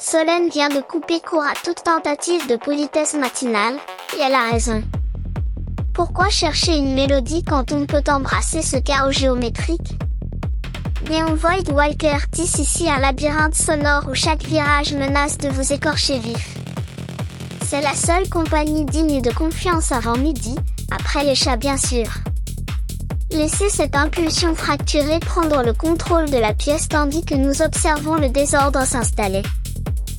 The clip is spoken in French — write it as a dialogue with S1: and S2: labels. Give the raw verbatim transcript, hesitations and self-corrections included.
S1: Solène vient de couper court à toute tentative de politesse matinale, et elle a raison. Pourquoi chercher une mélodie quand on peut embrasser ce chaos géométrique? Neon Void Walker tisse ici un labyrinthe sonore où chaque virage menace de vous écorcher vif. C'est la seule compagnie digne de confiance avant midi, après les chats bien sûr. Laissez cette impulsion fracturée prendre le contrôle de la pièce tandis que nous observons le désordre s'installer.